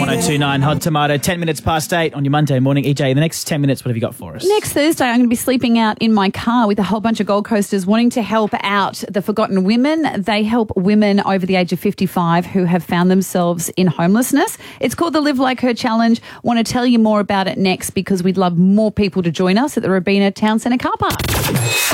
1029 Hot Tomato, 10 minutes past 8 on your Monday morning. EJ, the next 10 minutes, what have you got for us? Next Thursday, I'm going to be sleeping out in my car with a whole bunch of Gold Coasters wanting to help out the Forgotten Women. They help women over the age of 55 who have found themselves in homelessness. It's called the Live Like Her Challenge. Want to tell you more about it next because we'd love more people to join us at the Robina Town Centre car park.